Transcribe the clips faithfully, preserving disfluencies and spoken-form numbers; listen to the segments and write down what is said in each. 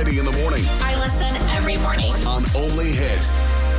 Heidi in the morning. I listen every morning. On Only Hit.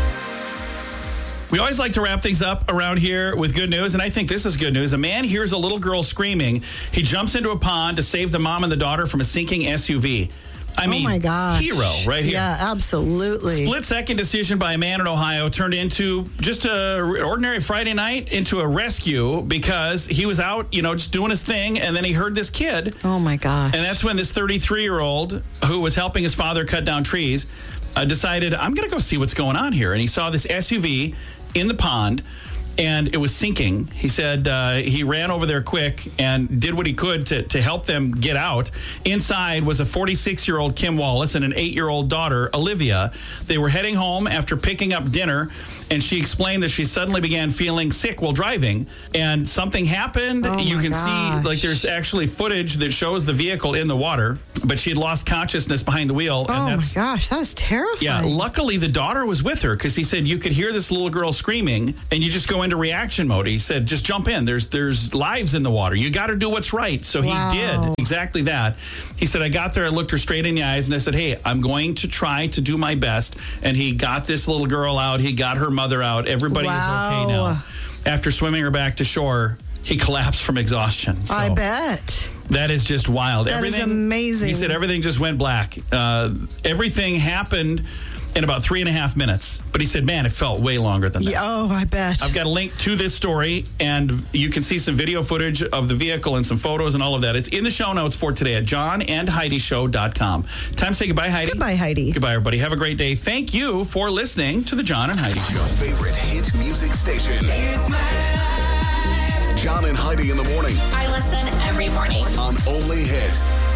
We always like to wrap things up around here with good news, and I think this is good news. A man hears a little girl screaming. He jumps into a pond to save the mom and the daughter from a sinking S U V. I mean, oh my gosh. hero right here. Yeah, absolutely. Split-second decision by a man in Ohio turned into just an ordinary Friday night into a rescue because he was out, you know, just doing his thing, and then he heard this kid. Oh, my gosh. And that's when this thirty-three-year-old who was helping his father cut down trees uh, decided, I'm going to go see what's going on here. And he saw this S U V in the pond, and it was sinking. He said uh, he ran over there quick and did what he could to, to help them get out. Inside was a forty-six-year-old Kim Wallace and an eight-year-old daughter, Olivia. They were heading home after picking up dinner, and she explained that she suddenly began feeling sick while driving, and something happened. Oh you my can gosh. see, like, there's actually footage that shows the vehicle in the water, but she had lost consciousness behind the wheel. Oh, and that's, my gosh. That is terrifying. yeah, luckily the daughter was with her because he said you could hear this little girl screaming and you just go into reaction mode. He said, just jump in. There's there's lives in the water. You got to do what's right. So Wow. he did exactly that. He said, I got there, I looked her straight in the eyes, and I said, hey, I'm going to try to do my best. And he got this little girl out. He got her mother out. Everybody Wow. is okay now. After swimming her back to shore, he collapsed from exhaustion. So I bet. that is just wild. That is everything, amazing. He said everything just went black. Uh, everything happened in about three and a half minutes. But he said, man, it felt way longer than that. Yeah, oh, I bet. I've got a link to this story, and you can see some video footage of the vehicle and some photos and all of that. It's in the show notes for today at john and heidi show dot com. Time to say goodbye, Heidi. Goodbye, Heidi. Goodbye, everybody. Have a great day. Thank you for listening to the John and Heidi Show. Your favorite hit music station. It's my life. John and Heidi in the morning. I listen every morning. On Only Hit.